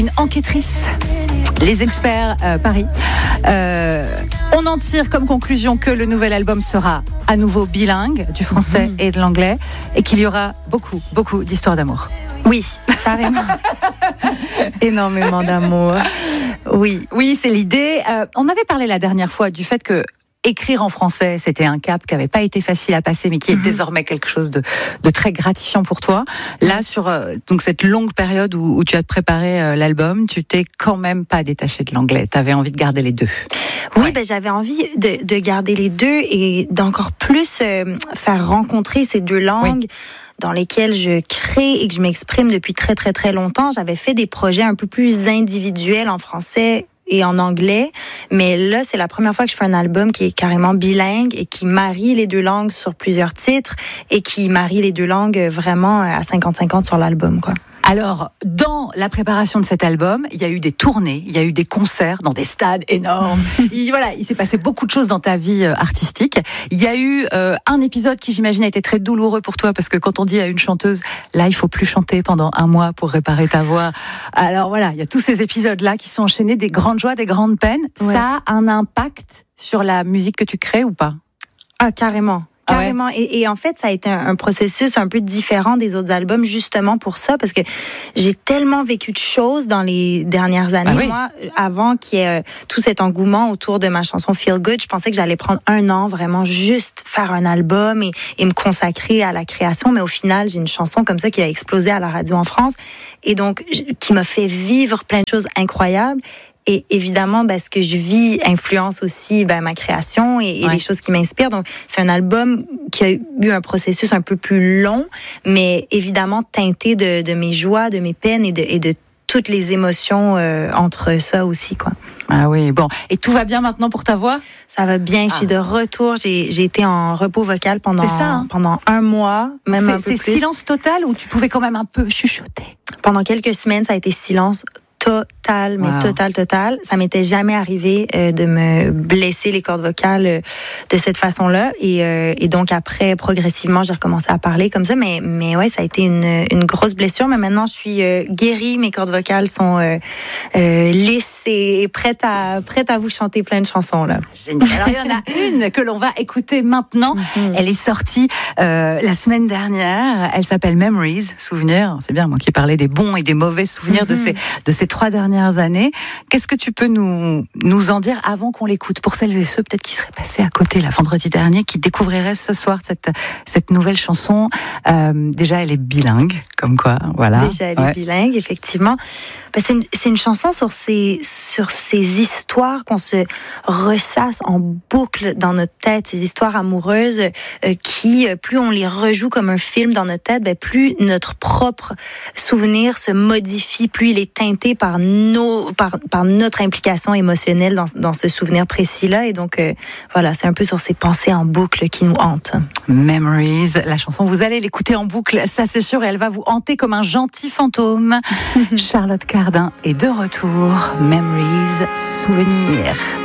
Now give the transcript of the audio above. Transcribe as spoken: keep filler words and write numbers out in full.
Une enquêtrice, les experts euh, Paris. Euh, on en tire comme conclusion que le nouvel album sera à nouveau bilingue, du français mmh. et de l'anglais, et qu'il y aura beaucoup, beaucoup d'histoires d'amour. Oui, carrément. Énormément d'amour. Oui, oui, c'est l'idée. Euh, on avait parlé la dernière fois du fait que écrire en français, c'était un cap qui n'avait pas été facile à passer, mais qui est mmh. désormais quelque chose de, de très gratifiant pour toi. Là, sur euh, donc cette longue période où, où tu as préparé euh, l'album, tu t'es quand même pas détaché de l'anglais. Tu avais envie de garder les deux. Oui, ouais. ben, j'avais envie de, de garder les deux et d'encore plus euh, faire rencontrer ces deux langues. Oui. Dans lesquelles je crée et que je m'exprime depuis très, très, très longtemps. J'avais fait des projets un peu plus individuels en français et en anglais, mais là, c'est la première fois que je fais un album qui est carrément bilingue et qui marie les deux langues sur plusieurs titres et qui marie les deux langues vraiment à cinquante cinquante sur l'album, quoi. Alors, dans la préparation de cet album, il y a eu des tournées, il y a eu des concerts dans des stades énormes. il, voilà, il s'est passé beaucoup de choses dans ta vie euh, artistique. Il y a eu euh, un épisode qui, j'imagine, a été très douloureux pour toi, parce que quand on dit à une chanteuse, là, il faut plus chanter pendant un mois pour réparer ta voix. Alors voilà, il y a tous ces épisodes-là qui sont enchaînés, des grandes joies, des grandes peines. Ouais. Ça a un impact sur la musique que tu crées ou pas ? Ah, carrément. Carrément. Ah ouais. et, et en fait, ça a été un, un processus un peu différent des autres albums, justement pour ça, parce que j'ai tellement vécu de choses dans les dernières années. Ah oui. Moi, avant qu'il y ait euh, tout cet engouement autour de ma chanson Feel Good, je pensais que j'allais prendre un an, vraiment juste faire un album et, et me consacrer à la création. Mais au final, j'ai une chanson comme ça qui a explosé à la radio en France et donc qui m'a fait vivre plein de choses incroyables. Et évidemment, ben, ce que je vis influence aussi ben, ma création et, et ouais. les choses qui m'inspirent. Donc, c'est un album qui a eu un processus un peu plus long, mais évidemment teinté de, de mes joies, de mes peines et de, et de toutes les émotions euh, entre ça aussi, quoi. Ah oui, bon. Et tout va bien maintenant pour ta voix ? Ça va bien, je suis ah. de retour. J'ai, j'ai été en repos vocal pendant, ça, hein? pendant un mois, même c'est, un peu c'est plus. C'est silence total ou tu pouvais quand même un peu chuchoter ? Pendant quelques semaines, ça a été silence total, mais wow. total, total. Ça m'était jamais arrivé euh, de me blesser les cordes vocales euh, de cette façon-là. Et, euh, et donc, après, progressivement, j'ai recommencé à parler comme ça. Mais, mais ouais, ça a été une, une grosse blessure. Mais maintenant, je suis euh, guérie. Mes cordes vocales sont euh, euh, lisses et prêtes à, prêtes à vous chanter plein de chansons, là. Génial. Alors, il y en a une que l'on va écouter maintenant. Mm-hmm. Elle est sortie euh, la semaine dernière. Elle s'appelle Memories, souvenirs. C'est bien, moi qui parlais des bons et des mauvais souvenirs mm-hmm. de ces, de ces trois dernières années. Qu'est-ce que tu peux nous, nous en dire avant qu'on l'écoute, pour celles et ceux peut-être qui seraient passés à côté là, vendredi dernier, qui découvriraient ce soir cette, cette nouvelle chanson. Euh, déjà, elle est bilingue, comme quoi, voilà. Déjà, elle ouais. est bilingue, effectivement. Ben, c'est, une, c'est une chanson sur ces, sur ces histoires qu'on se ressasse en boucle dans notre tête, ces histoires amoureuses euh, qui, plus on les rejoue comme un film dans notre tête, ben, plus notre propre souvenir se modifie, plus il est teinté par, nos, par, par notre implication émotionnelle dans, dans ce souvenir précis-là. Et donc, euh, voilà, c'est un peu sur ces pensées en boucle qui nous hantent. Memories, la chanson, vous allez l'écouter en boucle, ça c'est sûr, et elle va vous hanter comme un gentil fantôme. Charlotte Cardin est de retour. Memories, souvenirs.